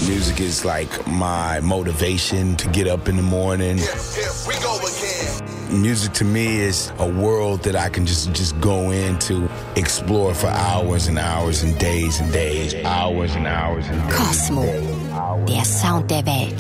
Music is like my motivation to get up in the morning. We go again. Music to me is a world that I can just go into, explore for hours and hours and days and days, hours and hours and days. Kosmo, der Sound der Welt.